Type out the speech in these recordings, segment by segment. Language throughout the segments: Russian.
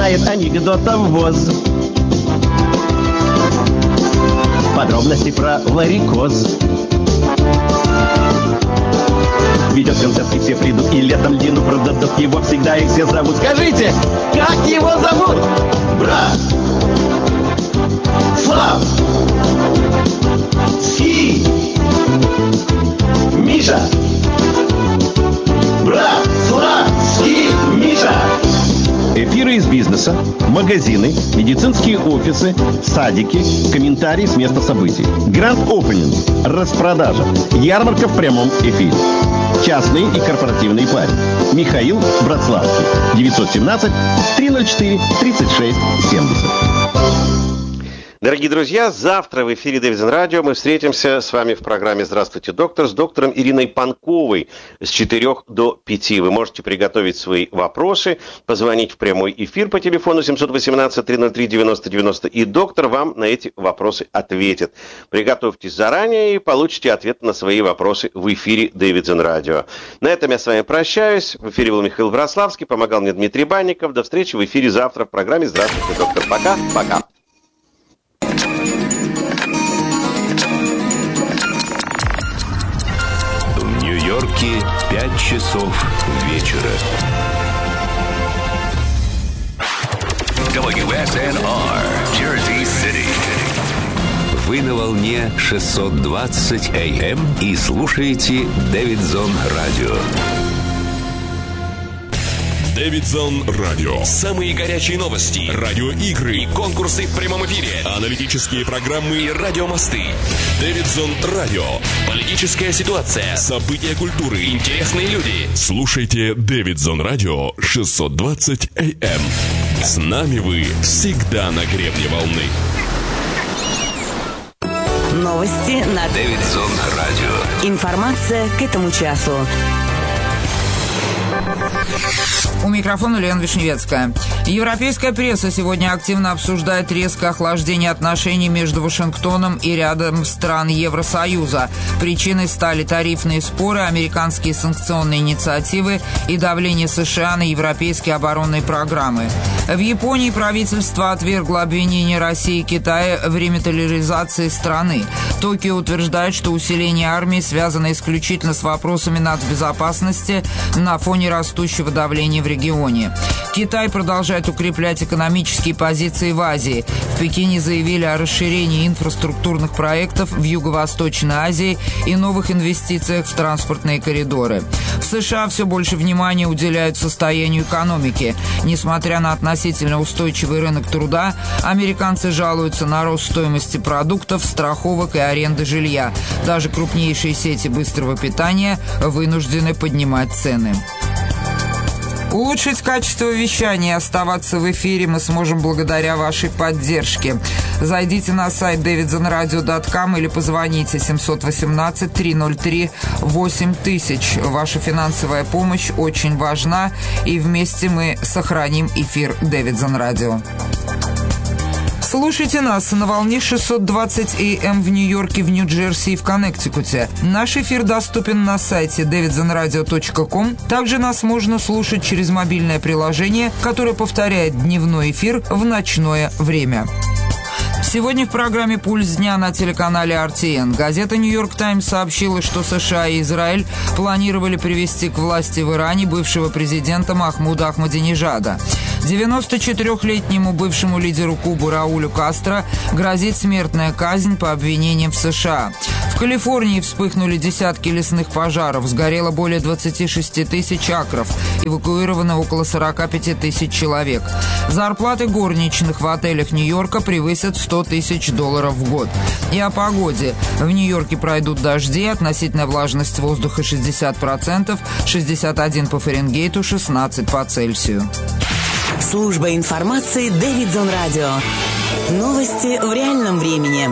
знает анекдотов ВОЗ. Подробности про варикоз. Ведет концерт, и все придут, и летом длину продадут. Его всегда и все зовут. Скажите, как его зовут? Брат! Слав! Ски! Миша! Брат! Слав! Ски! Миша! Эфиры из бизнеса, магазины, медицинские офисы, садики, комментарии с места событий. Гранд-опенинг, распродажа, ярмарка в прямом эфире. Частные и корпоративные пари. Михаил Братславский. 917-304-3670. Дорогие друзья, завтра в эфире Дэвидсон Радио мы встретимся с вами в программе «Здравствуйте, доктор» с доктором Ириной Панковой с 4 до 5. Вы можете приготовить свои вопросы, позвонить в прямой эфир по телефону 718-303-90-90, и доктор вам на эти вопросы ответит. Приготовьтесь заранее и получите ответ на свои вопросы в эфире Дэвидсон Радио. На этом я с вами прощаюсь. В эфире был Михаил Братславский, помогал мне Дмитрий Банников. До встречи в эфире завтра в программе «Здравствуйте, доктор». Пока-пока. В Нью-Йорке 5 часов вечера. WSNR, Jersey City. Вы на волне 620 AM и слушаете Дэвидсон Радио. Дэвидсон Радио. Самые горячие новости, Радиоигры и конкурсы в прямом эфире, аналитические программы и радиомосты. Дэвидсон Радио. Политическая ситуация, События культуры, интересные люди. Слушайте Дэвидсон Радио 620 AM. С нами вы всегда на гребне волны. Новости на Дэвидсон Радио. Информация к этому часу. У микрофона Лена Вишневецкая. Европейская пресса сегодня активно обсуждает резкое охлаждение отношений между Вашингтоном и рядом стран Евросоюза. Причиной стали тарифные споры, американские санкционные инициативы и давление США на европейские оборонные программы. В Японии правительство отвергло обвинения России и Китая в ремилитаризации страны. Токио утверждает, что усиление армии связано исключительно с вопросами нацбезопасности на фоне растущего давления в регионе. Китай продолжает укреплять экономические позиции в Азии. В Пекине заявили о расширении инфраструктурных проектов в Юго-Восточной Азии и новых инвестициях в транспортные коридоры. В США все больше внимания уделяют состоянию экономики. Несмотря на относительно устойчивый рынок труда, американцы жалуются на рост стоимости продуктов, страховок и аренды жилья. Даже крупнейшие сети быстрого питания вынуждены поднимать цены. Улучшить качество вещания и оставаться в эфире мы сможем благодаря вашей поддержке. Зайдите на сайт davidsonradio.com или позвоните 718-303-8000. Ваша финансовая помощь очень важна, и вместе мы сохраним эфир Дэвидсон Радио. Слушайте нас на волне 620 AM в Нью-Йорке, в Нью-Джерси и в Коннектикуте. Наш эфир доступен на сайте davidsonradio.com. Также нас можно слушать через мобильное приложение, которое повторяет дневной эфир в ночное время. Сегодня в программе «Пульс дня» на телеканале RTN газета «Нью-Йорк Таймс» сообщила, что США и Израиль планировали привести к власти в Иране бывшего президента Махмуда Ахмадинежада. 94-летнему бывшему лидеру Кубы Раулю Кастро грозит смертная казнь по обвинениям в США. В Калифорнии вспыхнули десятки лесных пожаров, сгорело более 26 тысяч акров, эвакуировано около 45 тысяч человек. Зарплаты горничных в отелях Нью-Йорка превысят $100 тысяч в год. И о погоде. В Нью-Йорке пройдут дожди, относительная влажность воздуха 60%, 61 по Фаренгейту, 16 по Цельсию. Служба информации Дэвидсон Радио. Новости в реальном времени.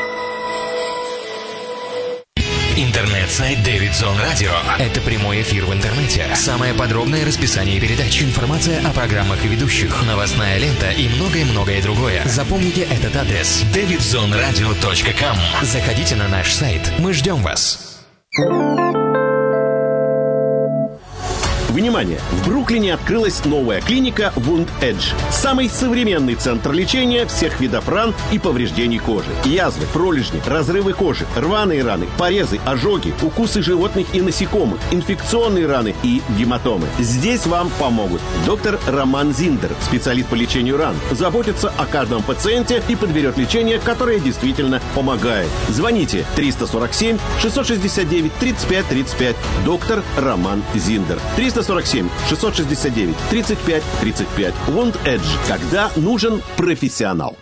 Интернет-сайт Дэвидсон Радио. Это прямой эфир в интернете. Самое подробное расписание передач. Информация о программах и ведущих. Новостная лента и многое-многое другое. Запомните этот адрес. davidsonradio.com. Заходите на наш сайт. Мы ждем вас. Внимание! В Бруклине открылась новая клиника Wound Edge. Самый современный центр лечения всех видов ран и повреждений кожи. Язвы, пролежни, разрывы кожи, рваные раны, порезы, ожоги, укусы животных и насекомых, инфекционные раны и гематомы. Здесь вам помогут доктор Роман Зиндер, специалист по лечению ран, заботится о каждом пациенте и подберет лечение, которое действительно помогает. Звоните 347 669 35 35. Доктор Роман Зиндер. 347 669 35 35. Wound Edge. Когда нужен профессионал.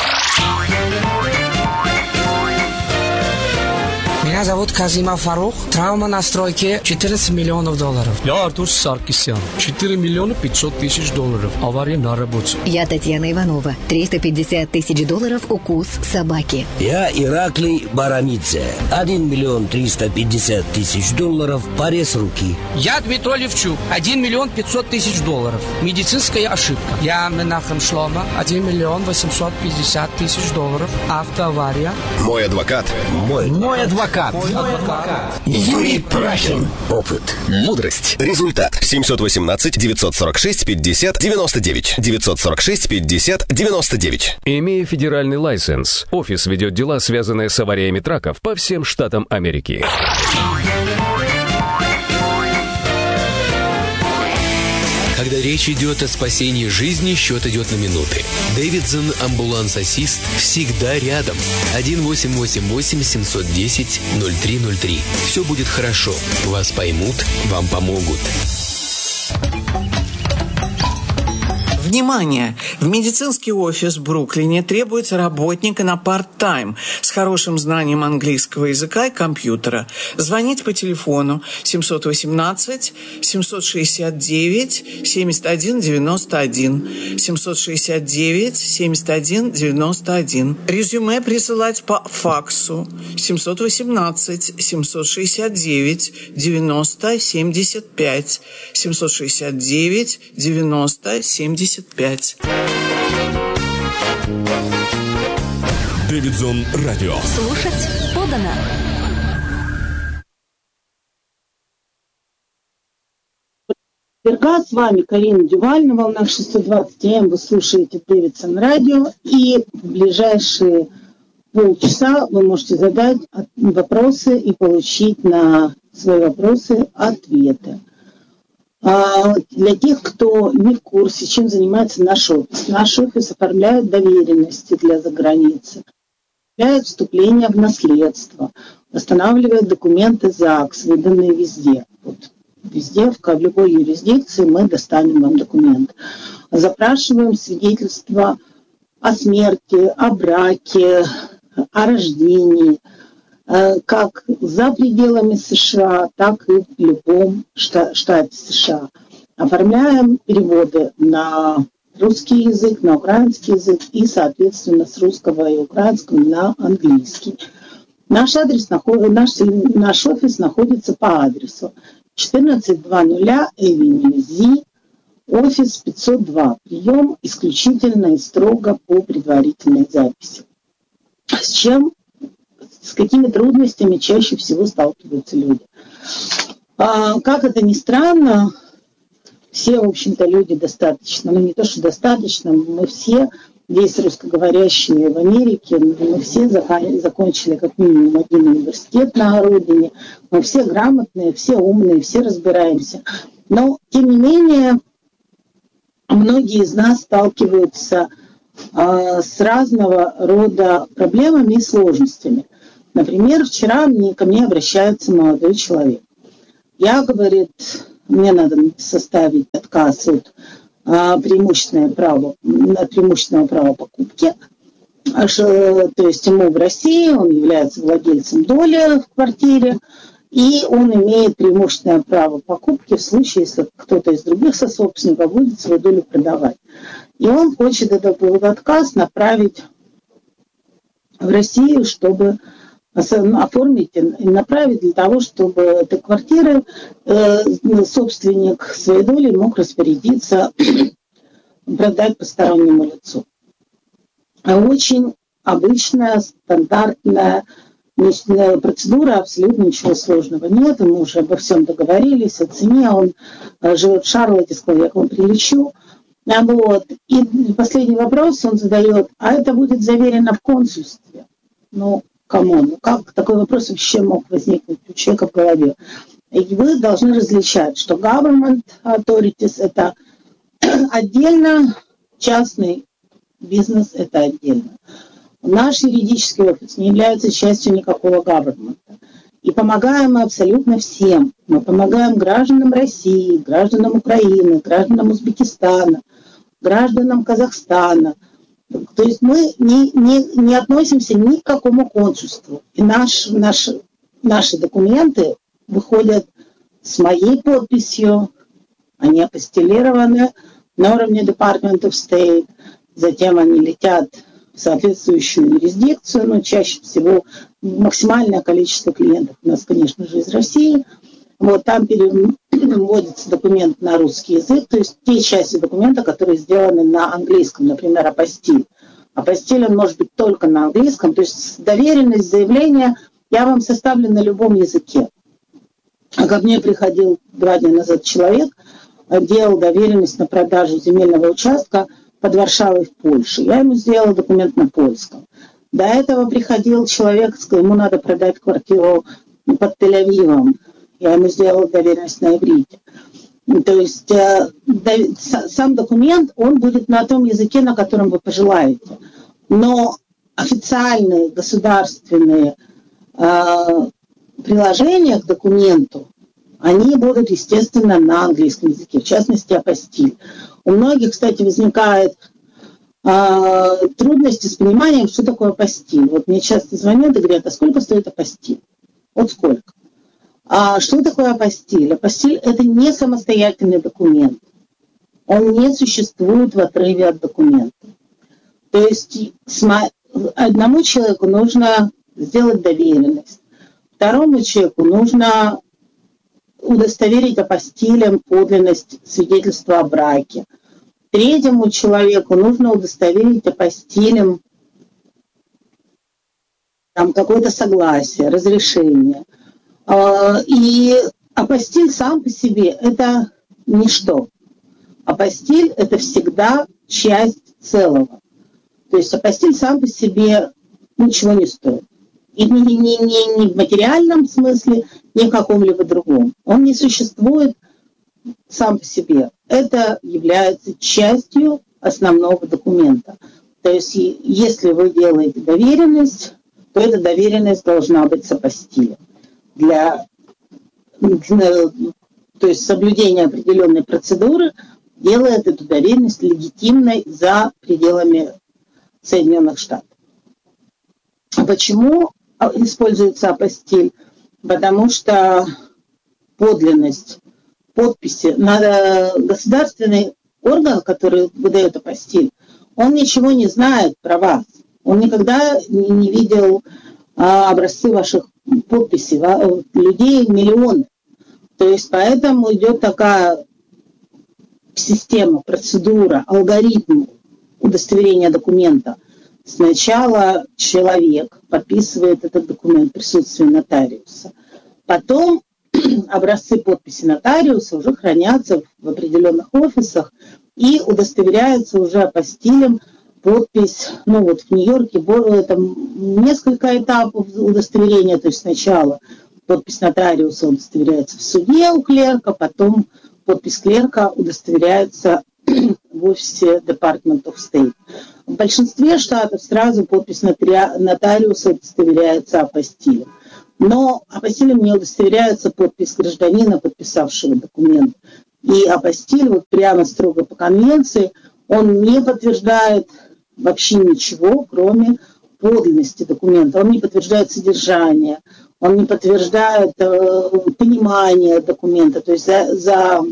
Меня зовут Казимов Фарух. Травма на стройке $14 миллионов. Я Артур Саркисян. $4 миллиона 500 тысяч. Авария на работе. Я Татьяна Иванова. $350 тысяч укус собаки. Я Ираклий Барамидзе. $1 миллион 350 тысяч. Порез руки. Я Дмитрий Левчук. $1 миллион 500 тысяч. Медицинская ошибка. Я Менахем Шлома. $1 миллион 850 тысяч. Автоавария. Мой адвокат. Мой адвокат. Юрий Прахин. Опыт. Мудрость. Результат. 718-946-50-99. 946-50-99. Имея федеральный лайсенс, офис ведет дела, связанные с авариями траков по всем штатам Америки. Когда речь идет о спасении жизни, счет идет на минуты. Дэвидсон амбуланс-ассист всегда рядом. 1-888-710-0303. Все будет хорошо. Вас поймут, вам помогут. Внимание! В медицинский офис в Бруклине требуется работник на парт-тайм с хорошим знанием английского языка и компьютера. Звонить по телефону 718-769-7191. 769-7191. Резюме присылать по факсу 718-769-90-75. 769-90-75. Дэвидзон Радио. Слушать подано. С вами Карина Дюваль на волнах 620 АМ. Вы слушаете Дэвидзон Радио. И в ближайшие полчаса вы можете задать вопросы и получить на свои вопросы ответы. Для тех, кто не в курсе, чем занимается наш офис. Наш офис оформляет доверенности для заграницы, оформляет вступление в наследство, восстанавливает документы ЗАГС, выданные везде. Вот, везде, в любой юрисдикции мы достанем вам документ. Запрашиваем свидетельства о смерти, о браке, о рождении, как за пределами США, так и в любом штате США. Оформляем переводы на русский язык, на украинский язык и, соответственно, с русского и украинского на английский. Наш офис находится по адресу 1400 Эвеню Зи, офис 502. Прием исключительно и строго по предварительной записи. С какими трудностями чаще всего сталкиваются люди. Как это ни странно, все, в общем-то, люди достаточно, не то, что достаточно, мы все, весь русскоговорящие в Америке, мы все закончили как минимум один университет на родине, мы все грамотные, все умные, все разбираемся. Но, тем не менее, многие из нас сталкиваются с разного рода проблемами и сложностями. Например, вчера ко мне обращается молодой человек. говорит, мне надо составить отказ от преимущественного права покупки. То есть ему в России, он является владельцем доли в квартире, и он имеет преимущественное право покупки в случае, если кто-то из других сособственников будет свою долю продавать. И он хочет этот отказ направить в Россию, чтобы оформить и направить для того, чтобы этой квартиры собственник своей доли мог распорядиться, продать постороннему лицу. Очень обычная, стандартная Процедура, абсолютно ничего сложного нет, мы уже обо всем договорились, о цене, он живет в Шарлотте, сказал, я к вам прилечу. Вот. И последний вопрос он задает, а это будет заверено в консульстве? Ну, камон, как такой вопрос вообще мог возникнуть у человека в голове? И вы должны различать, что government authorities это отдельно, частный бизнес это отдельно. Наш юридический офис не является частью никакого government. И помогаем мы абсолютно всем. Мы помогаем гражданам России, гражданам Украины, гражданам Узбекистана, гражданам Казахстана. То есть мы не относимся ни к какому консульству. И наши документы выходят с моей подписью, они апостилированы на уровне Department of State, затем они летят в соответствующую юрисдикцию, но чаще всего максимальное количество клиентов у нас, конечно же, из России. Вот там переводится документ на русский язык, то есть те части документа, которые сделаны на английском, например, апостиль. Апостиль он может быть только на английском, то есть доверенность, заявление я вам составлю на любом языке. А ко мне приходил 2 дня назад человек, делал доверенность на продажу земельного участка под Варшавой в Польше. Я ему сделала документ на польском. До этого приходил человек, сказал, ему надо продать квартиру под Тель-Авивом. Я ему сделала доверенность на иврите. То есть сам документ, он будет на том языке, на котором вы пожелаете. Но официальные государственные приложения к документу, они будут, естественно, на английском языке, в частности, апостиль. У многих, кстати, возникают трудности с пониманием, что такое апостиль. Вот мне часто звонят и говорят, а сколько стоит апостиль? Вот сколько? А что такое апостиль? Апостиль – это не самостоятельный документ. Он не существует в отрыве от документа. То есть одному человеку нужно сделать доверенность, второму человеку нужно удостоверить апостилем подлинность свидетельства о браке. Третьему человеку нужно удостоверить апостилем какое-то согласие, разрешение. И апостиль сам по себе – это ничто. Апостиль – это всегда часть целого. То есть апостиль сам по себе ничего не стоит. И ни в материальном смысле, ни в каком-либо другом. Он не существует сам по себе. Это является частью основного документа. То есть если вы делаете доверенность, то эта доверенность должна быть с апостилем. То есть соблюдение определенной процедуры делает эту доверенность легитимной за пределами Соединенных Штатов. Почему используется апостиль? Потому что подлинность подписи, надо государственный орган, который выдает апостиль, он ничего не знает про вас. Он никогда не видел образцы ваших подписей, людей миллионы. То есть поэтому идет такая система, процедура, алгоритм удостоверения документа. Сначала человек подписывает этот документ в присутствии нотариуса. Потом образцы подписи нотариуса уже хранятся в определенных офисах и удостоверяется уже апостилем подпись. Ну вот в Нью-Йорке там несколько этапов удостоверения. То есть сначала подпись нотариуса удостоверяется в суде у клерка, потом подпись клерка удостоверяется в офисе Department of State. В большинстве штатов сразу подпись нотариуса удостоверяется апостилем. Но апостилем не удостоверяется подпись гражданина, подписавшего документ. И апостиль, вот прямо строго по конвенции, он не подтверждает вообще ничего, кроме подлинности документа. Он не подтверждает содержание, он не подтверждает понимание документа. То есть за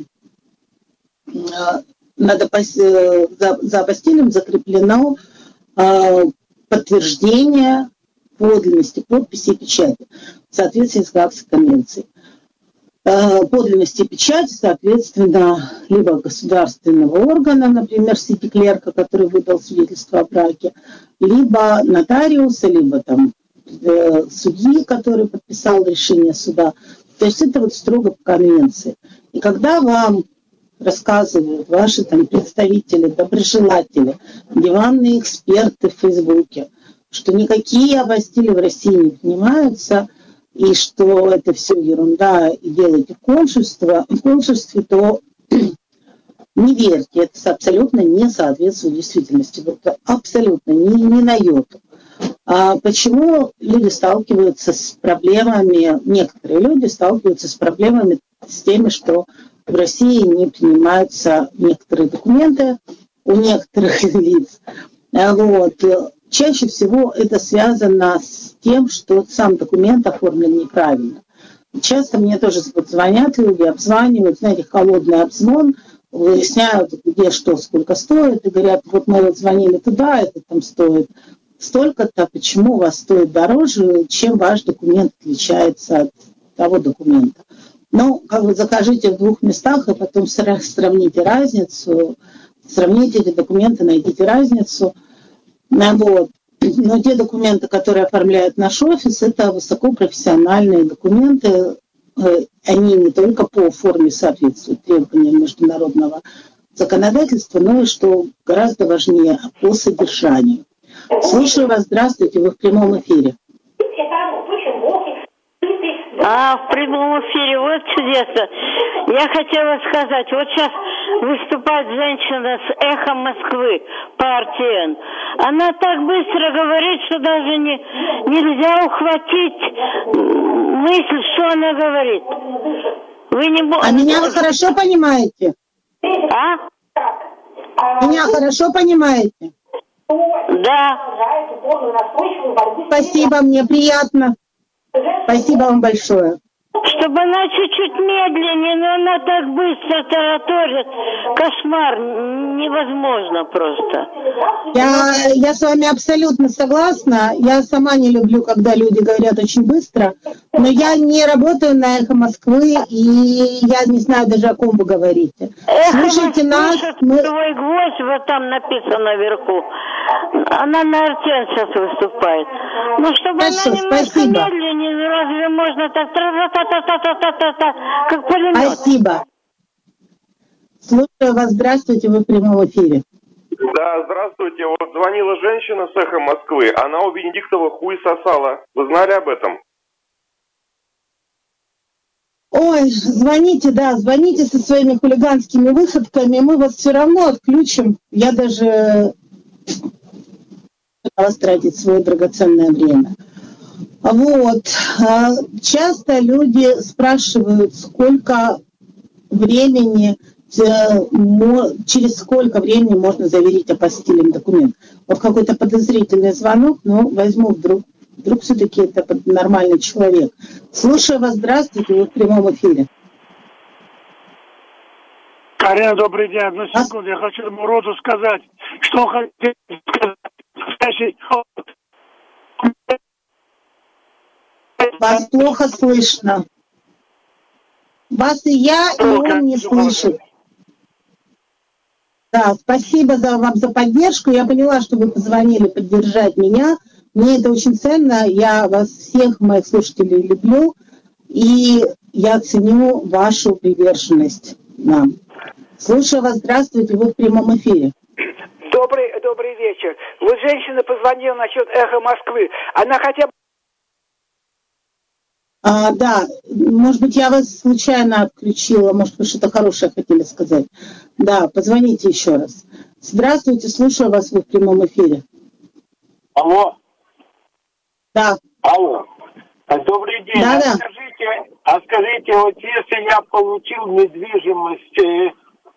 апостилем закреплено подтверждение подлинности подписи и печати в соответствии с Гаагской конвенцией. Подлинности и печати, соответственно, либо государственного органа, например, сити-клерка, который выдал свидетельство о браке, либо нотариуса, либо там судьи, который подписал решение суда. То есть это вот строго по конвенции. И когда вам рассказывают ваши там представители, доброжелатели, диванные эксперты в Фейсбуке, что никакие апостили в России не принимаются, и что это все ерунда, и делайте консульство, в консульстве, то не верьте, это абсолютно не соответствует действительности. Вот абсолютно, ни на йоту. А почему люди сталкиваются с проблемами, некоторые люди сталкиваются с проблемами с теми, что в России не принимаются некоторые документы у некоторых лиц. Вот. Чаще всего это связано с тем, что сам документ оформлен неправильно. Часто мне тоже звонят люди, обзванивают, знаете, холодный обзвон, выясняют, где что, сколько стоит, и говорят, вот мы вот звонили туда, это там стоит столько-то, почему у вас стоит дороже, чем ваш документ отличается от того документа. Ну, как бы закажите в двух местах, и потом сравните разницу, сравните эти документы, найдите разницу. Вот. Но те документы, которые оформляет наш офис, это высокопрофессиональные документы. Они не только по форме соответствуют требованиям международного законодательства, но и, что гораздо важнее, по содержанию. Слушаю вас, здравствуйте, вы в прямом эфире. В прямом эфире, вот чудесно. Я хотела сказать, вот сейчас выступает женщина с «Эхо Москвы» по РТН. Она так быстро говорит, что даже нельзя ухватить мысль, что она говорит. Вы не А меня вы хорошо понимаете? Меня хорошо понимаете? Да. Спасибо, мне приятно. Спасибо вам большое. Чтобы она чуть-чуть медленнее, но она так быстро тараторит. Кошмар, невозможно просто. Я с вами абсолютно согласна. Я сама не люблю, когда люди говорят очень быстро. Но я не работаю на «Эхо Москвы», и я не знаю даже, о ком вы говорите. Слушайте нас. Твой гвоздь, вот там написано наверху. Она на РТН сейчас выступает. Ну, чтобы хорошо, она немножко спасибо. медленнее, ну разве можно так та-та-та-та-та-та-та, как пулемет? Спасибо. Слушаю вас, здравствуйте, вы в прямом эфире. Да, здравствуйте. Вот звонила женщина с «Эхо Москвы. Она у Венедиктова хуй сосала. Вы знали об этом? Ой, звоните, да, звоните со своими хулиганскими выходками, мы вас все равно отключим. Я даже пыталась тратить свое драгоценное время. Вот. Часто люди спрашивают, сколько времени, через сколько времени можно заверить апостилем документ. Вот какой-то подозрительный звонок, но возьму вдруг все-таки это нормальный человек. Слушаю вас, здравствуйте, вы в прямом эфире. Карина, добрый день. Одну секунду, я хочу этому роду сказать, что хотел сказать. Вас плохо слышно. Вас и я, и он не слышит. Да, спасибо вам за поддержку. Я поняла, что вы позвонили поддержать меня. Мне это очень ценно. Я вас всех, моих слушателей, люблю. И я ценю вашу приверженность нам. Слушаю вас. Здравствуйте. Вы в прямом эфире. Добрый вечер. Вот женщина позвонила насчет «Эхо Москвы». Она хотя бы... Да, может быть, я вас случайно отключила, может, вы что-то хорошее хотели сказать. Да, позвоните еще раз. Здравствуйте, слушаю вас, вы в прямом эфире. Алло. Да. Алло. Добрый день. Да. Скажите, вот если я получил недвижимость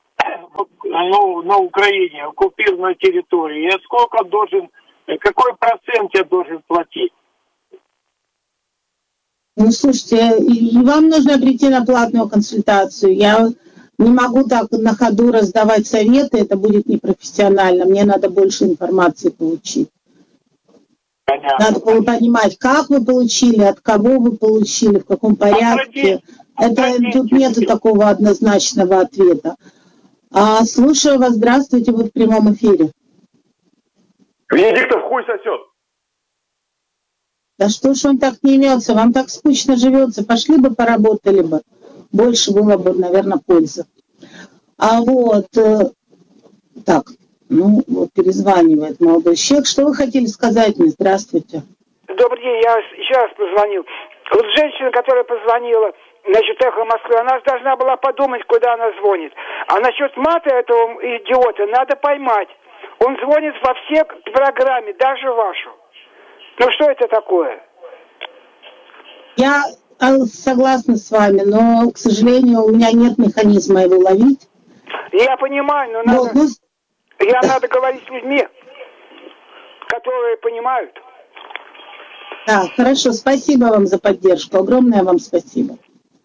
на Украине, оккупированной территории, я сколько должен, какой процент я должен платить? Ну, слушайте, и вам нужно прийти на платную консультацию. Я не могу так на ходу раздавать советы, это будет непрофессионально. Мне надо больше информации получить. Понятно. Надо понимать, как вы получили, от кого вы получили, в каком порядке. Тут нету такого однозначного ответа. Слушаю вас, здравствуйте, вы в прямом эфире. Венедиктов хуй сосет. Да что ж он так не имелся, вам так скучно живется, пошли бы поработали бы, больше было бы, наверное, пользы. А вот, так, ну, вот перезванивает молодой человек. Что вы хотели сказать мне? Здравствуйте. Добрый день, я еще раз позвонил. Вот женщина, которая позвонила, насчет «Эхо Москвы», она же должна была подумать, куда она звонит. А насчет мата этого идиота надо поймать. Он звонит во все программы, даже вашу. Ну что это такое? Я согласна с вами, но, к сожалению, у меня нет механизма его ловить. Я понимаю, но надо говорить с людьми, которые понимают. Да, хорошо, спасибо вам за поддержку, огромное вам спасибо.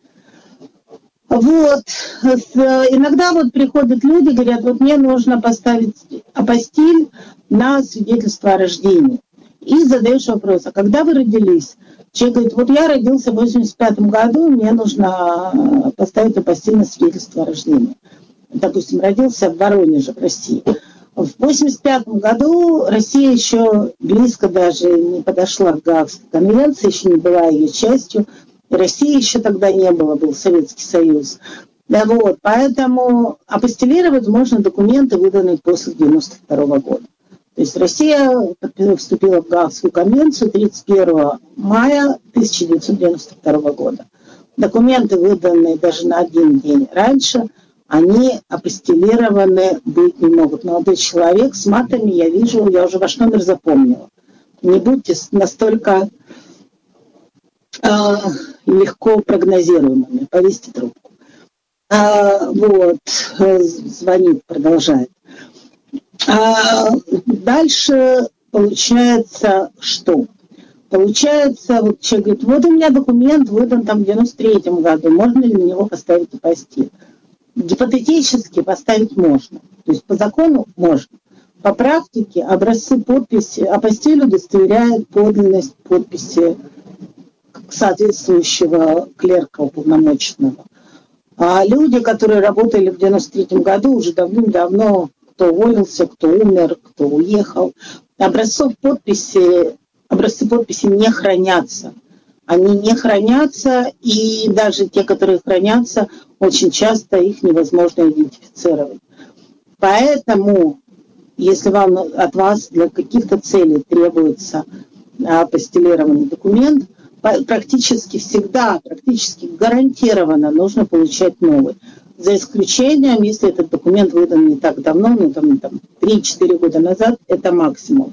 Вот, иногда вот приходят люди, говорят, вот мне нужно поставить апостиль на свидетельство о рождении. И задаешь вопрос, а когда вы родились? Человек говорит, вот я родился в 85 году, мне нужно поставить апостиль на свидетельство о рождении. Допустим, родился в Воронеже, в России. В 85 году Россия еще близко даже не подошла к Гаагской конвенции, еще не была ее частью. России еще тогда не было, был Советский Союз. Да, вот, поэтому апостилировать можно документы, выданные после 92 года. То есть Россия вступила в Гаагскую конвенцию 31 мая 1992 года. Документы, выданные даже на один день раньше, они апостилированы быть не могут. Молодой человек с матами, я вижу, я уже ваш номер запомнила. Не будьте настолько легко прогнозируемыми. Повесьте трубку. Вот, звонит, продолжает. Дальше получается что? Получается, вот человек говорит, вот у меня документ выдан там в 93-м году, можно ли на него поставить апостиль? Гипотетически поставить можно. То есть по закону можно. По практике образцы подписи, апостиль удостоверяет подлинность подписи соответствующего клерка уполномоченного. А люди, которые работали в 93-м году, уже давным-давно, кто уволился, кто умер, кто уехал, образцы подписи не хранятся. Они не хранятся, и даже те, которые хранятся, очень часто их невозможно идентифицировать. Поэтому, если от вас для каких-то целей требуется апостилированный документ, практически всегда, практически гарантированно нужно получать новый. За исключением, если этот документ выдан не так давно, ну там 3-4 года назад, это максимум.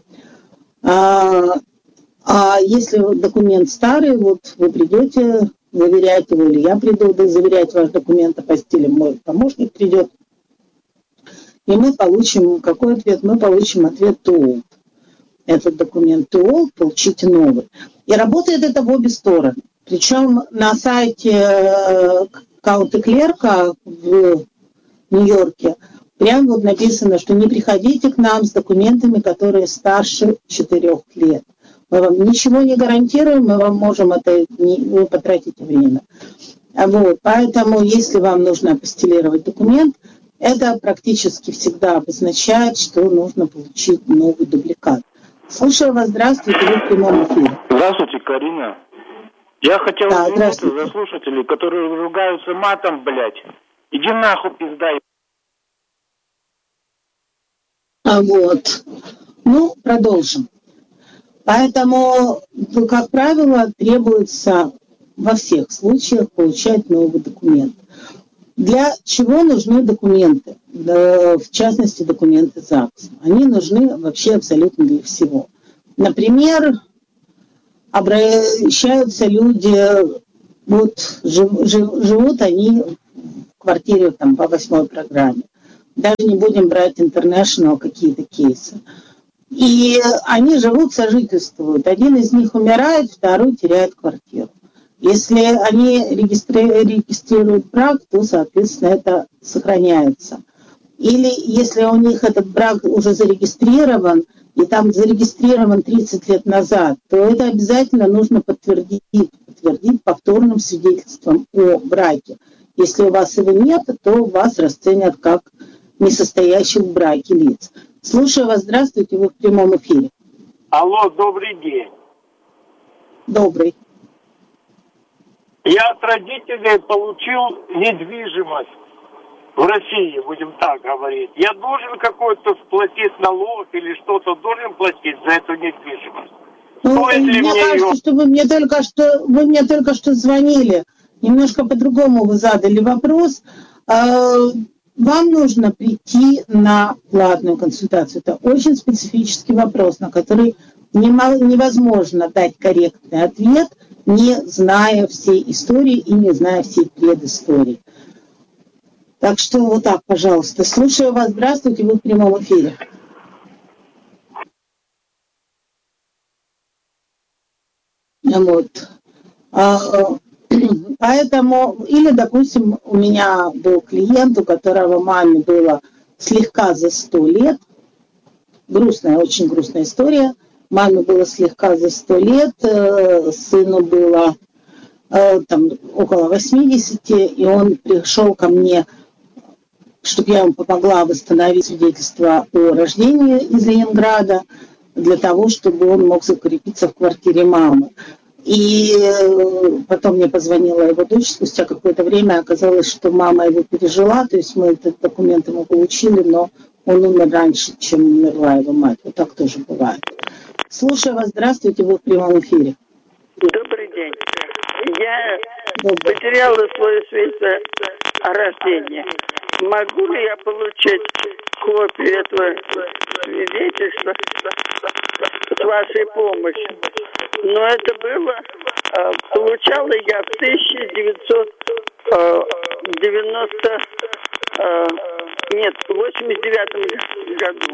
А если документ старый, вот вы придете заверять его, или я приду заверять ваш документ апостилем, мой помощник придет, и мы получим, какой ответ? Мы получим ответ too old. Этот документ too old, получите новый. И работает это в обе стороны. Причем на сайте Каунти Клерка в Нью-Йорке прямо вот написано, что не приходите к нам с документами, которые старше 4 лет. Мы вам ничего не гарантируем, мы вам можем вы потратите время. Вот, поэтому, если вам нужно апостилировать документ, это практически всегда обозначает, что нужно получить новый дубликат. Слушаю вас, здравствуйте, вы в прямом эфире. Здравствуйте, Карина. Я хотел извиниться за слушателей, которые ругаются матом, блядь. Иди нахуй, пизда. Вот. Ну, продолжим. Поэтому, как правило, требуется во всех случаях получать новый документ. Для чего нужны документы? В частности, документы ЗАГСа. Они нужны вообще абсолютно для всего. Например, обращаются люди, вот живут они в квартире там, по 8-й программе. Даже не будем брать international какие-то кейсы. И они живут, сожительствуют. Один из них умирает, второй теряет квартиру. Если они регистрируют брак, то, соответственно, это сохраняется. Или если у них этот брак уже зарегистрирован, и там зарегистрирован 30 лет назад, то это обязательно нужно подтвердить повторным свидетельством о браке. Если у вас его нет, то вас расценят как несостоящих в браке лиц. Слушаю вас, здравствуйте, вы в прямом эфире. Алло, добрый день. Добрый. Я от родителей получил недвижимость в России, будем так говорить. Я должен какой-то сплатить налог или что-то должен платить за эту недвижимость? Мне кажется, что вы мне только что звонили. Немножко по-другому вы задали вопрос. Вам нужно прийти на платную консультацию. Это очень специфический вопрос, на который невозможно дать корректный ответ, не зная всей истории и не зная всей предыстории. Так что вот так, пожалуйста. Слушаю вас. Здравствуйте, вы в прямом эфире. Вот. Поэтому, или, допустим, у меня был клиент, у которого маме было слегка за 100 лет. Грустная, очень грустная история. Маме было слегка за 100 лет, сыну было там около 80, и он пришел ко мне, чтобы я ему помогла восстановить свидетельство о рождении из Ленинграда, для того, чтобы он мог закрепиться в квартире мамы. И потом мне позвонила его дочь, спустя какое-то время оказалось, что мама его пережила, то есть мы этот документ ему получили, но он умер раньше, чем умерла его мать. Вот так тоже бывает. Слушаю вас, здравствуйте, вы в прямом эфире. Добрый день. Я потеряла свое свидетельство о рождении. Могу ли я получить копию этого свидетельства с вашей помощью? Но это было, получала я в 89 году.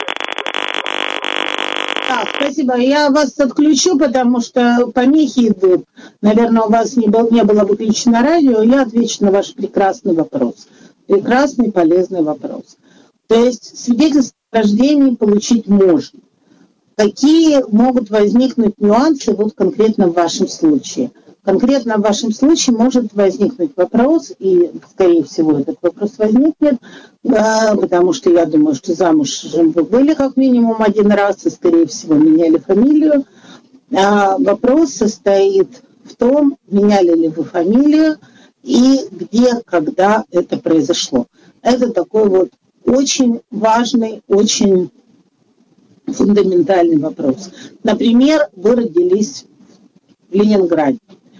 Спасибо. Я вас отключу, потому что помехи идут. Наверное, у вас не было выключено радио. Я отвечу на ваш прекрасный вопрос. Прекрасный, полезный вопрос. То есть свидетельство о рождении получить можно. Какие могут возникнуть нюансы вот конкретно в вашем случае? Конкретно в вашем случае может возникнуть вопрос, и, скорее всего, этот вопрос возникнет, потому что я думаю, что замужем вы были как минимум один раз, и, скорее всего, меняли фамилию. Вопрос состоит в том, меняли ли вы фамилию, и где, когда это произошло. Это такой вот очень важный, очень фундаментальный вопрос. Например, вы родились в Ленинграде.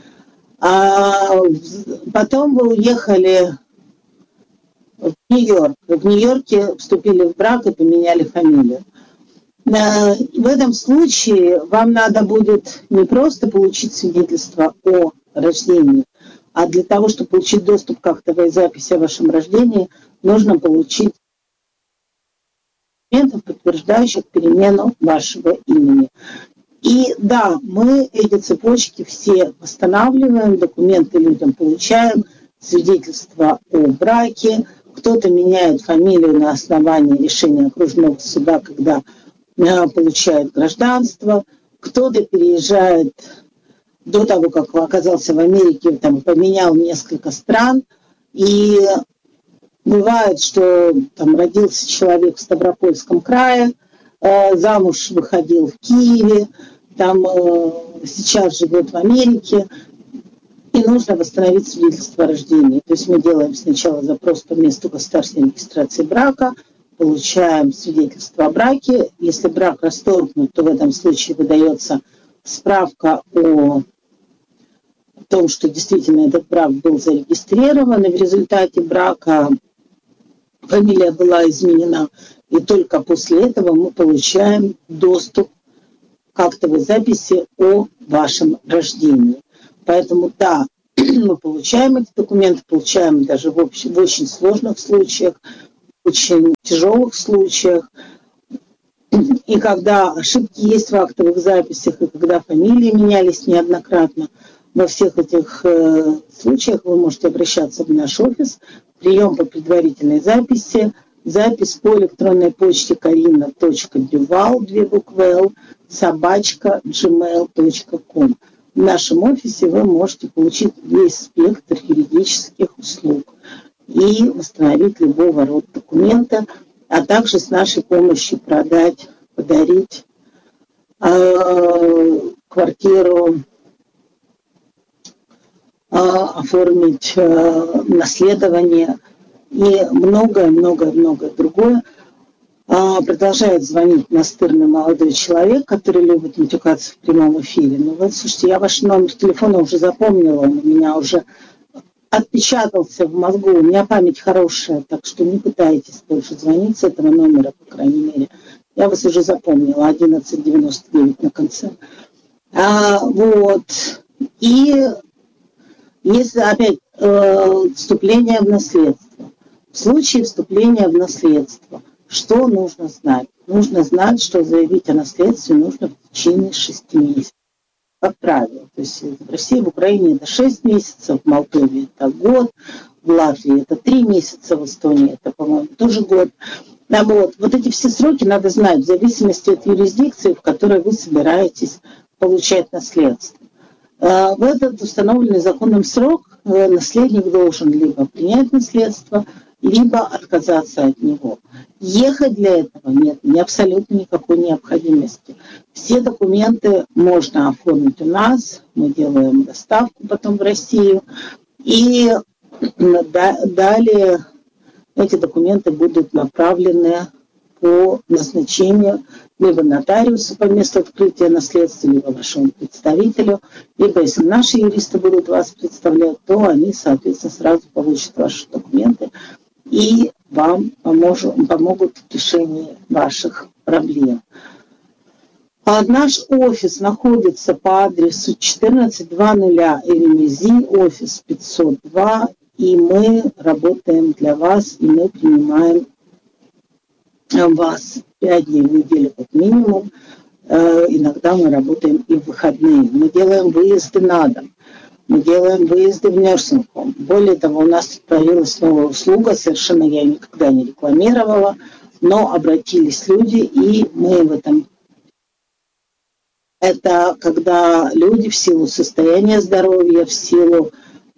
Потом вы уехали в Нью-Йорк. В Нью-Йорке вступили в брак и поменяли фамилию. В этом случае вам надо будет не просто получить свидетельство о рождении, а для того, чтобы получить доступ к актовой записи о вашем рождении, нужно получить документов, подтверждающих перемену вашего имени. И да, мы эти цепочки все восстанавливаем, документы людям получаем, свидетельство о браке, кто-то меняет фамилию на основании решения окружного суда, когда получает гражданство, кто-то переезжает до того, как оказался в Америке, там, поменял несколько стран, и бывает, что там родился человек в Ставропольском крае, замуж выходил в Киеве, там сейчас живет в Америке, и нужно восстановить свидетельство о рождении. То есть мы делаем сначала запрос по месту государственной регистрации брака, получаем свидетельство о браке. Если брак расторгнут, то в этом случае выдается справка о том, что действительно этот брак был зарегистрирован, и в результате брака фамилия была изменена. И только после этого мы получаем доступ к актовой записи о вашем рождении. Поэтому да, мы получаем эти документы, получаем даже в очень сложных случаях, в очень тяжелых случаях. И когда ошибки есть в актовых записях, и когда фамилии менялись неоднократно, во всех этих случаях вы можете обращаться в наш офис, прием по предварительной записи, запись по электронной почте karina.duval, 2 буквы L, @gmail.com. В нашем офисе вы можете получить весь спектр юридических услуг и восстановить любого рода документа, а также с нашей помощью продать, подарить квартиру оформить наследование и многое другое. Продолжает звонить настырный молодой человек, который любит матюкаться в прямом эфире. Ну вот, слушайте, я ваш номер телефона уже запомнила, он у меня уже отпечатался в мозгу, у меня память хорошая, так что не пытайтесь больше звонить с этого номера, по крайней мере. Я вас уже запомнила, 1199 на конце. Вот. И если опять вступление в наследство. В случае вступления в наследство, что нужно знать? Нужно знать, что заявить о наследстве нужно в течение 6 месяцев. Как правило. То есть в России, в Украине это 6 месяцев, в Молдове это год, в Латвии это 3 месяца, в Эстонии это, по-моему, тоже год. Вот эти все сроки надо знать в зависимости от юрисдикции, в которой вы собираетесь получать наследство. В этот установленный законом срок наследник должен либо принять наследство, либо отказаться от него. Ехать для этого нет абсолютно никакой необходимости. Все документы можно оформить у нас, мы делаем доставку потом в Россию, и далее эти документы будут направлены по назначению либо нотариусу по месту открытия наследства, либо вашему представителю, либо если наши юристы будут вас представлять, то они, соответственно, сразу получат ваши документы и вам помогут в решении ваших проблем. Наш офис находится по адресу 1400 Эвемези, офис 502, и мы работаем для вас, и мы принимаем вас 5 дней в неделю как минимум. Иногда мы работаем и в выходные. Мы делаем выезды на дом. Мы делаем выезды в нерсинг-хом. Более того, у нас тут появилась новая услуга, совершенно я ее никогда не рекламировала, но обратились люди, и мы в этом... Это когда люди в силу состояния здоровья, в силу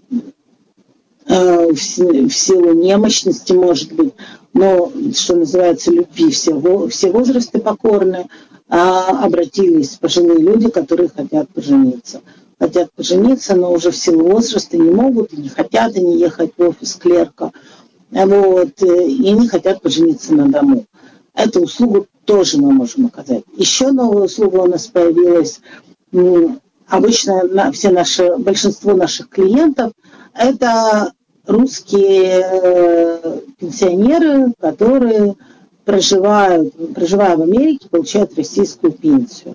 немощности, может быть, но, что называется, любви, все возрасты покорны, обратились пожилые люди, которые хотят пожениться. Хотят пожениться, но уже в силу возраста не могут, и не хотят они ехать в офис клерка, вот, и не хотят пожениться на дому. Эту услугу тоже мы можем оказать. Еще новая услуга у нас появилась. Обычно большинство наших клиентов – это русские пенсионеры, которые, проживая в Америке, получают российскую пенсию.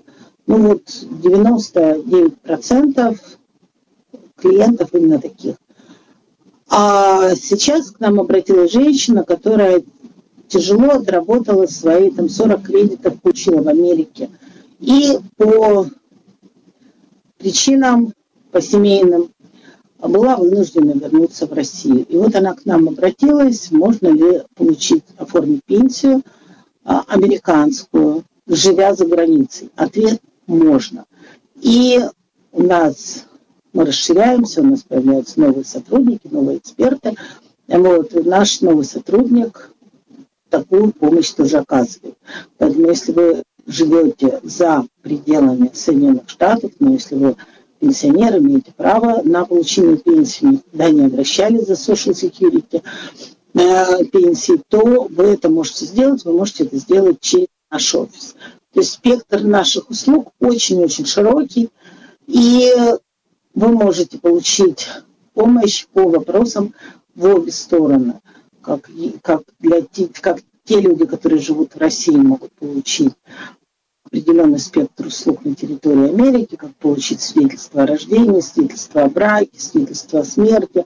99% клиентов именно таких. А сейчас к нам обратилась женщина, которая тяжело отработала свои 40 кредитов, получила в Америке. И по причинам, по семейным, была вынуждена вернуться в Россию. И вот она к нам обратилась, можно ли оформить пенсию американскую, живя за границей. Ответ – можно. И мы расширяемся, у нас появляются новые сотрудники, новые эксперты. Вот, наш новый сотрудник такую помощь тоже оказывает. Поэтому если вы живете за пределами Соединенных Штатов, но если вы пенсионер, имеете право на получение пенсии, никогда не обращались за Social Security пенсии, то вы это можете сделать, вы можете это сделать через наш офис. То есть спектр наших услуг очень-очень широкий, и вы можете получить помощь по вопросам в обе стороны. Как те люди, которые живут в России, могут получить определенный спектр услуг на территории Америки, как получить свидетельство о рождении, свидетельство о браке, свидетельство о смерти,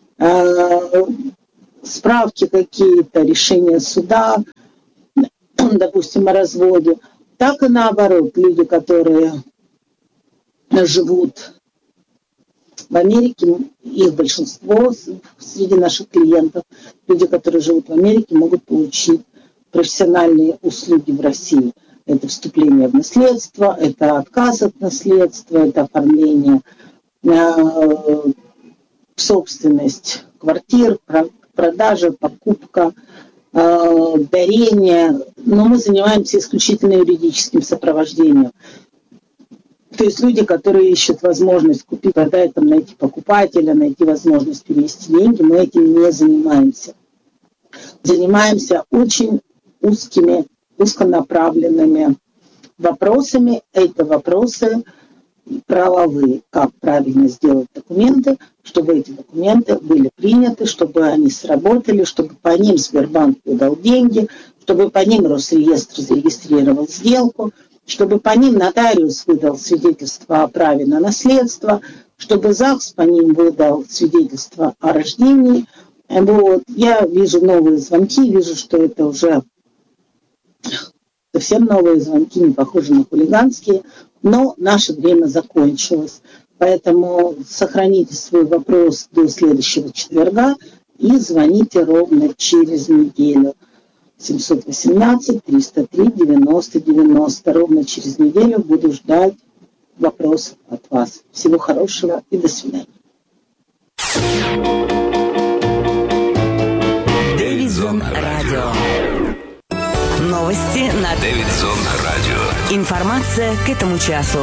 справки какие-то, решения суда, допустим, о разводе. Так и наоборот, люди, которые живут в Америке, их большинство среди наших клиентов, люди, которые живут в Америке, могут получить профессиональные услуги в России. Это вступление в наследство, это отказ от наследства, это оформление в собственность квартир, продажа, покупка, дарение. Но мы занимаемся исключительно юридическим сопровождением. То есть люди, которые ищут возможность купить, продать, там, найти покупателя, найти возможность перевести деньги, мы этим не занимаемся. Занимаемся очень узкими, узконаправленными вопросами. Это вопросы правовые, как правильно сделать документы, чтобы эти документы были приняты, чтобы они сработали, чтобы по ним Сбербанк выдал деньги, чтобы по ним Росреестр зарегистрировал сделку, чтобы по ним нотариус выдал свидетельство о праве на наследство, чтобы ЗАГС по ним выдал свидетельство о рождении. Вот. Я вижу новые звонки, вижу, что это уже совсем новые звонки, не похожи на хулиганские, но наше время закончилось. Поэтому сохраните свой вопрос до следующего четверга и звоните ровно через неделю. 718-303-90-90. Ровно через неделю буду ждать вопросов от вас. Всего хорошего и до свидания. Дэвидсон Радио. Новости на Дэвидсон Радио. Информация к этому часу.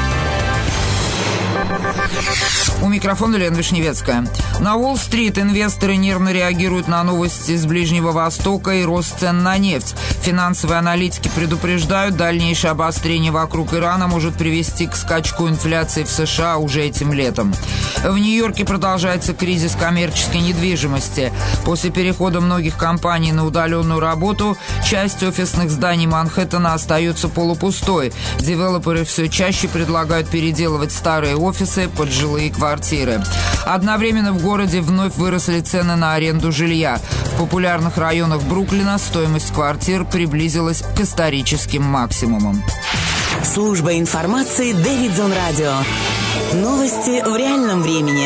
У микрофона Лена Вишневецкая. На Уолл-стрит инвесторы нервно реагируют на новости с Ближнего Востока и рост цен на нефть. Финансовые аналитики предупреждают, дальнейшее обострение вокруг Ирана может привести к скачку инфляции в США уже этим летом. В Нью-Йорке продолжается кризис коммерческой недвижимости. После перехода многих компаний на удаленную работу, часть офисных зданий Манхэттена остается полупустой. Девелоперы все чаще предлагают переделывать старые офисы под жилые квартиры. Одновременно в городе вновь выросли цены на аренду жилья. В популярных районах Бруклина стоимость квартир приблизилась к историческим максимумам. Служба информации Дэвидсон Радио. Новости в реальном времени.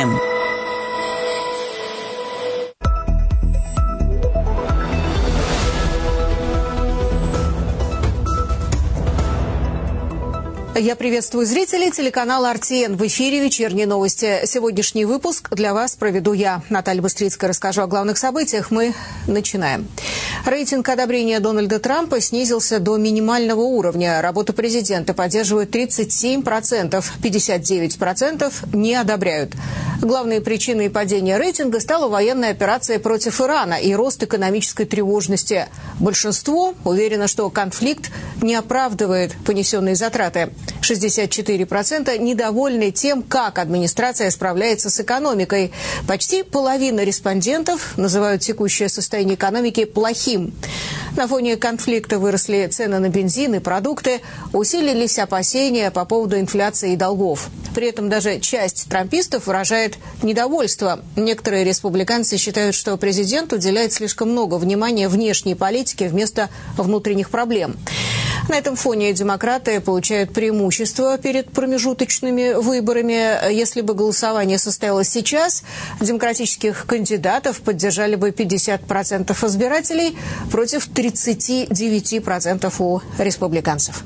Я приветствую зрителей телеканала RTN. В эфире вечерние новости. Сегодняшний выпуск для вас проведу я, Наталья Быстрицкая. Расскажу о главных событиях. Мы начинаем. Рейтинг одобрения Дональда Трампа снизился до минимального уровня. Работу президента поддерживают 37%, 59% не одобряют. Главной причиной падения рейтинга стала военная операция против Ирана и рост экономической тревожности. Большинство уверено, что конфликт не оправдывает понесенные затраты. 64% недовольны тем, как администрация справляется с экономикой. Почти половина респондентов называют текущее состояние экономики плохим. На фоне конфликта выросли цены на бензин и продукты, усилились опасения по поводу инфляции и долгов. При этом даже часть трампистов выражает недовольство. Некоторые республиканцы считают, что президент уделяет слишком много внимания внешней политике вместо внутренних проблем. На этом фоне демократы получают преимущество перед промежуточными выборами. Если бы голосование состоялось сейчас, демократических кандидатов поддержали бы 50% избирателей против 39% у республиканцев.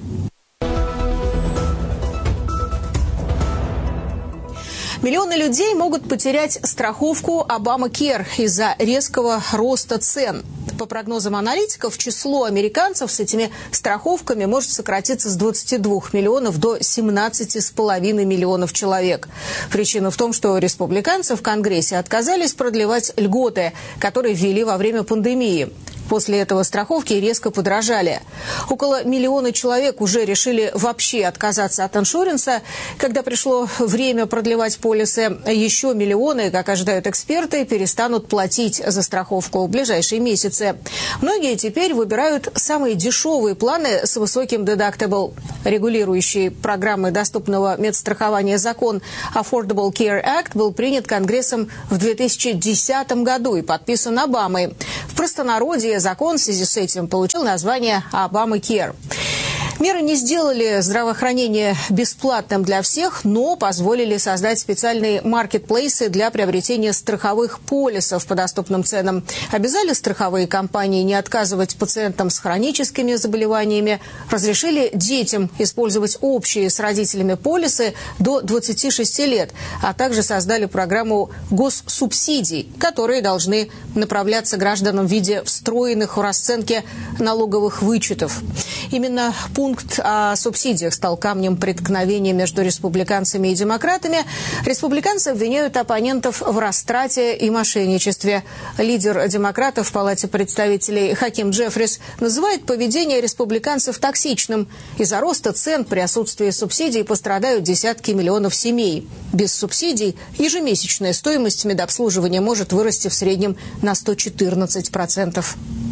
Миллионы людей могут потерять страховку Обама-Кер из-за резкого роста цен. По прогнозам аналитиков, число американцев с этими страховками может сократиться с 22 миллионов до 17,5 миллионов человек. Причина в том, что республиканцы в Конгрессе отказались продлевать льготы, которые ввели во время пандемии. После этого страховки резко подорожали. Около 1 миллиона человек уже решили вообще отказаться от иншуренса. Когда пришло время продлевать полисы, еще миллионы, как ожидают эксперты, перестанут платить за страховку в ближайшие месяцы. Многие теперь выбирают самые дешевые планы с высоким deductible. Регулирующий программы доступного медстрахования закон Affordable Care Act был принят Конгрессом в 2010 году и подписан Обамой. В простонародье закон в связи с этим получил название Обама-Кер. Меры не сделали здравоохранение бесплатным для всех, но позволили создать специальные маркетплейсы для приобретения страховых полисов по доступным ценам. Обязали страховые компании не отказывать пациентам с хроническими заболеваниями. Разрешили детям использовать общие с родителями полисы до 26 лет, а также создали программу госсубсидий, которые должны направляться гражданам в виде встроенных в расценки налоговых вычетов. Именно пункт пункт о субсидиях стал камнем преткновения между республиканцами и демократами. Республиканцы обвиняют оппонентов в растрате и мошенничестве. Лидер демократов в Палате представителей Хаким Джеффрис называет поведение республиканцев токсичным. Из-за роста цен при отсутствии субсидий пострадают десятки миллионов семей. Без субсидий ежемесячная стоимость медобслуживания может вырасти в среднем на 114%.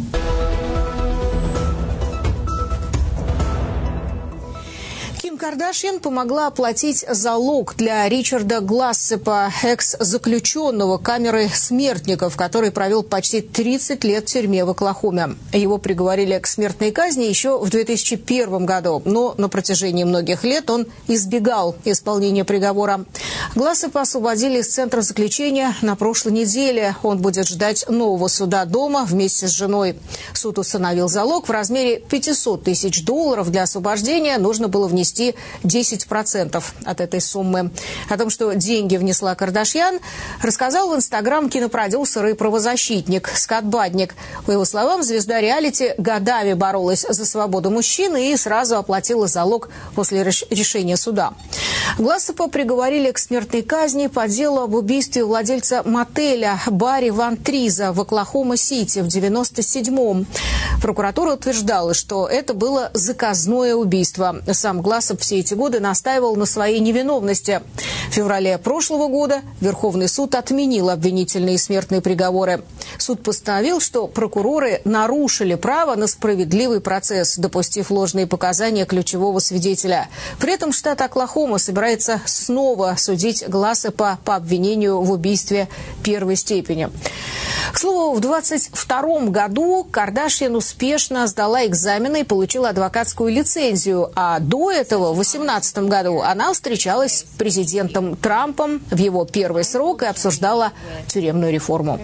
Ким Кардашьян помогла оплатить залог для Ричарда Глассепа, экс-заключенного камеры смертников, который провел почти 30 лет в тюрьме в Оклахоме. Его приговорили к смертной казни еще в 2001 году, но на протяжении многих лет он избегал исполнения приговора. Глассепа освободили из центра заключения на прошлой неделе. Он будет ждать нового суда дома вместе с женой. Суд установил залог в размере $500 тысяч. Для освобождения нужно было внести 10% от этой суммы. О том, что деньги внесла Кардашьян, рассказал в Инстаграм кинопродюсер и правозащитник Скотт Бадник. По его словам, звезда реалити годами боролась за свободу мужчины и сразу оплатила залог после решения суда. Глассепа приговорили к смертной казни по делу об убийстве владельца мотеля Барри Ван Триза в Оклахома-Сити в 1997-м. Прокуратура утверждала, что это было заказное убийство. Сам Глассеп все эти годы настаивал на своей невиновности. В феврале прошлого года Верховный суд отменил обвинительные смертные приговоры. Суд постановил, что прокуроры нарушили право на справедливый процесс, допустив ложные показания ключевого свидетеля. При этом штат Оклахома собирается снова судить Глассепа по обвинению в убийстве первой степени. К слову, в 2022 году Кардашьян успешно сдала экзамены и получила адвокатскую лицензию, а до этого, в 2018 году, она встречалась с президентом Трампом в его первый срок и обсуждала тюремную реформу.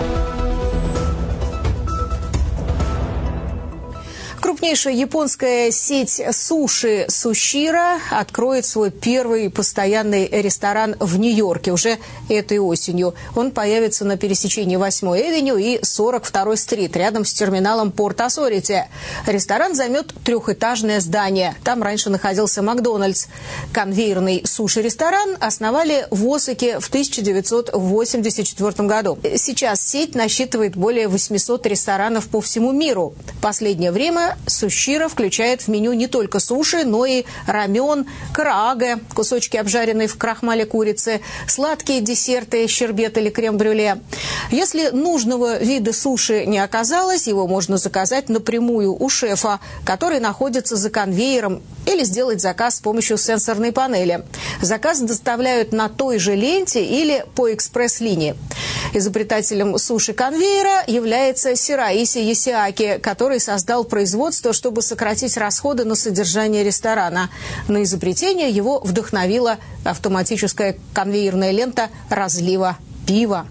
Крупнейшая японская сеть суши «Суширо» откроет свой первый постоянный ресторан в Нью-Йорке уже этой осенью. Он появится на пересечении 8-й Эвеню и 42-й стрит, рядом с терминалом Порт-Ассорити. Ресторан займет трехэтажное здание. Там раньше находился Макдональдс. Конвейерный суши-ресторан основали в Осаке в 1984 году. Сейчас сеть насчитывает более 800 ресторанов по всему миру. В последнее время «Суширо» включает в меню не только суши, но и рамен, карааге, кусочки обжаренной в крахмале курицы, сладкие десерты, щербет или крем-брюле. Если нужного вида суши не оказалось, его можно заказать напрямую у шефа, который находится за конвейером, или сделать заказ с помощью сенсорной панели. Заказ доставляют на той же ленте или по экспресс-линии. Изобретателем суши-конвейера является Сираиси Йосиаки, который создал производство, чтобы сократить расходы на содержание ресторана. На изобретение его вдохновила автоматическая конвейерная лента разлива пива.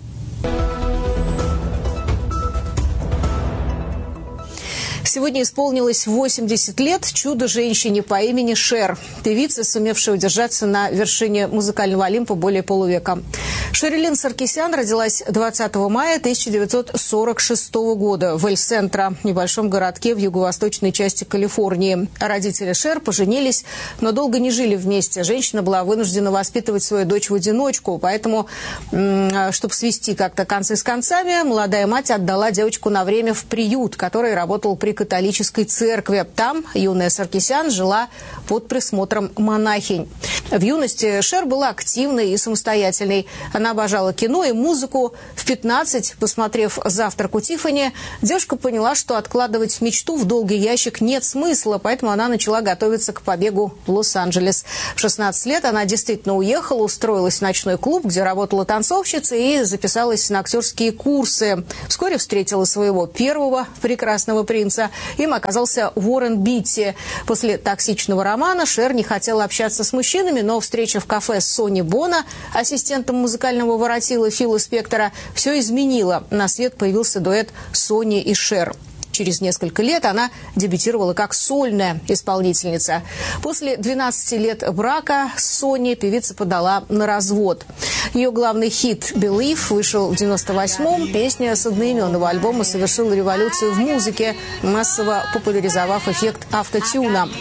Сегодня исполнилось 80 лет чудо-женщине по имени Шер, певице, сумевшей удержаться на вершине музыкального Олимпа более полувека. Шерилин Саркисян родилась 20 мая 1946 года в Эль-Сентро, небольшом городке в юго-восточной части Калифорнии. Родители Шер поженились, но долго не жили вместе. Женщина была вынуждена воспитывать свою дочь в одиночку, поэтому, чтобы свести как-то концы с концами, молодая мать отдала девочку на время в приют, который работал при католической церкви. Там юная Саркисян жила под присмотром монахинь. В юности Шер была активной и самостоятельной. Она обожала кино и музыку. В 15, посмотрев «Завтрак у Тиффани», девушка поняла, что откладывать мечту в долгий ящик нет смысла, поэтому она начала готовиться к побегу в Лос-Анджелес. В 16 лет она действительно уехала, устроилась в ночной клуб, где работала танцовщицей, и записалась на актерские курсы. Вскоре встретила своего первого прекрасного принца. Им оказался Уоррен Битти. После токсичного романа Шер не хотела общаться с мужчинами, но встреча в кафе с Сони Бона, ассистентом музыкального воротила Фила Спектора, все изменила. На свет появился дуэт Сони и Шер. Через несколько лет она дебютировала как сольная исполнительница. После 12 лет брака с Сони певица подала на развод. Ее главный хит «Believe» вышел в 1998-м. Песня с одноименного альбома совершила революцию в музыке, массово популяризовав эффект автотюна.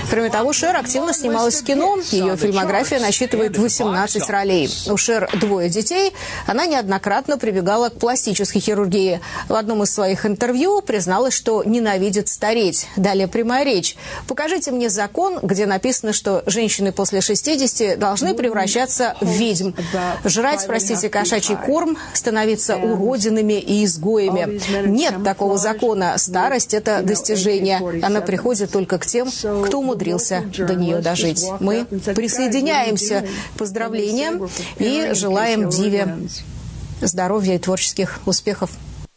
Кроме того, Шер активно снималась в кино. Ее фильмография насчитывает 18 ролей. У Шер 2 детей. Она неоднократно прибегала к пластической хирургии. В одном из своих интервью призналась, что ненавидит стареть. Далее прямая речь. «Покажите мне закон, где написано, что женщины после 60 должны превращаться в ведьм, жрать, простите, кошачий корм, становиться уродинами и изгоями. Нет такого закона. Старость – это достижение. Она приходит только к тем, кто умудрился до нее дожить». Мы присоединяемся к поздравлениям и желаем Диве здоровья и творческих успехов.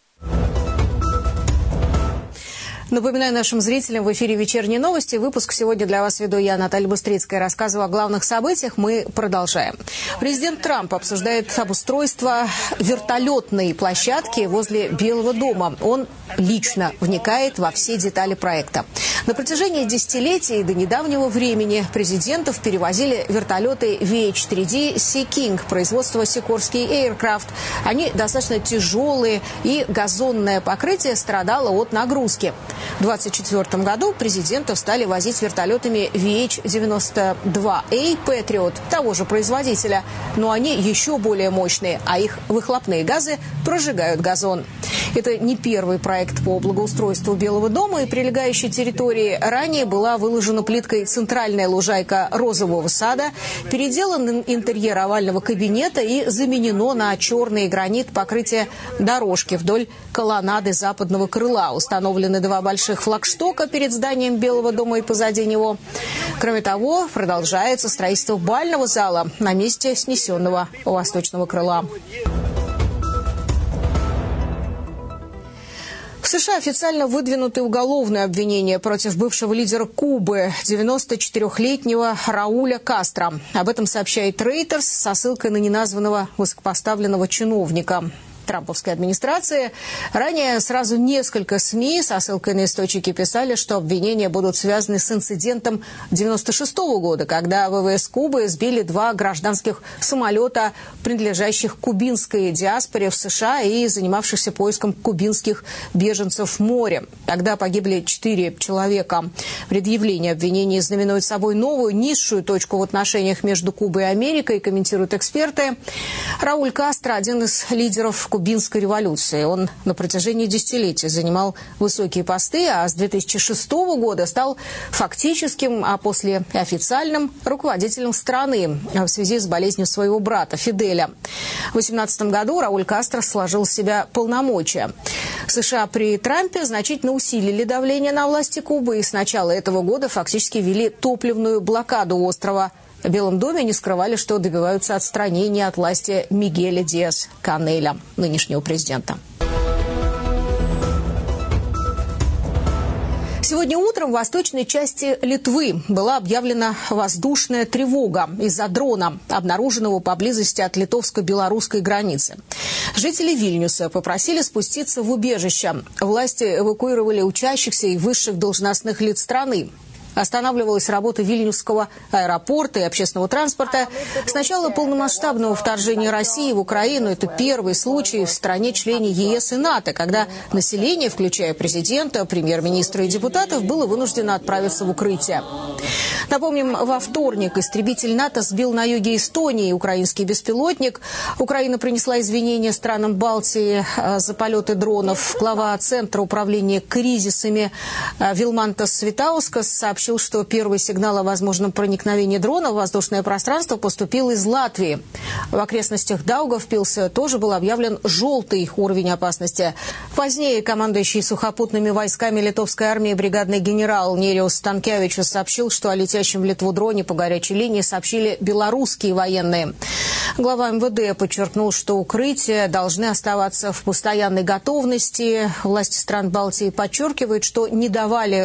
Напоминаю нашим зрителям, в эфире «Вечерние новости». Выпуск сегодня для вас веду я, Наталья Быстрицкая. Рассказываю о главных событиях. Мы продолжаем. Президент Трамп обсуждает обустройство вертолетной площадки возле Белого дома. Он лично вникает во все детали проекта. На протяжении десятилетий до недавнего времени президентов перевозили вертолеты VH-3D Sea King производства Sikorsky Aircraft. Они достаточно тяжелые, и газонное покрытие страдало от нагрузки. В 2024 году президентов стали возить вертолетами VH-92A Patriot того же производителя, но они еще более мощные, а их выхлопные газы прожигают газон. Это не первый проект по благоустройству Белого дома и прилегающей территории. Ранее была выложена плиткой центральная лужайка Розового сада, переделан интерьер овального кабинета и заменено на черный гранит покрытие дорожки вдоль колоннады западного крыла. Установлены 2 больших флагштока перед зданием Белого дома и позади него. Кроме того, продолжается строительство бального зала на месте снесенного восточного крыла. В США официально выдвинуты уголовные обвинения против бывшего лидера Кубы, 94-летнего Рауля Кастро. Об этом сообщает Reuters со ссылкой на неназванного высокопоставленного чиновника трамповской администрации. Ранее сразу несколько СМИ со ссылкой на источники писали, что обвинения будут связаны с инцидентом 1996 года, когда ВВС Кубы сбили 2 гражданских самолета, принадлежащих кубинской диаспоре в США и занимавшихся поиском кубинских беженцев в море. Тогда погибли 4 человека. Предъявление обвинений знаменует собой новую низшую точку в отношениях между Кубой и Америкой, комментируют эксперты. Рауль Кастро – один из лидеров кубинской революции. Он на протяжении десятилетий занимал высокие посты, а с 2006 года стал фактическим, а после официальным руководителем страны в связи с болезнью своего брата Фиделя. В 2018 году Рауль Кастро сложил в себя полномочия. США при Трампе значительно усилили давление на власти Кубы и с начала этого года фактически ввели топливную блокаду острова. В Белом доме не скрывали, что добиваются отстранения от власти Мигеля Диас-Канеля, нынешнего президента. Сегодня утром в восточной части Литвы была объявлена воздушная тревога из-за дрона, обнаруженного поблизости от литовско-белорусской границы. Жители Вильнюса попросили спуститься в убежище. Власти эвакуировали учащихся и высших должностных лиц страны. Останавливалась работа Вильнюсского аэропорта и общественного транспорта. С начала полномасштабного вторжения России в Украину это первый случай в стране-члене ЕС и НАТО, когда население, включая президента, премьер-министра и депутатов, было вынуждено отправиться в укрытие. Напомним, во вторник истребитель НАТО сбил на юге Эстонии украинский беспилотник. Украина принесла извинения странам Балтии за полеты дронов. Глава Центра управления кризисами Вилмантас Свитаускас сообщил, что первый сигнал о возможном проникновении дрона в воздушное пространство поступил из Латвии. В окрестностях Даугавпилса тоже был объявлен желтый уровень опасности. Позднее командующий сухопутными войсками литовской армии бригадный генерал Нериус Станкевичус сообщил, что о летящем в Литву дроне по горячей линии сообщили белорусские военные. Глава МВД подчеркнул, что укрытия должны оставаться в постоянной готовности. Власти стран Балтии подчеркивают, что не давали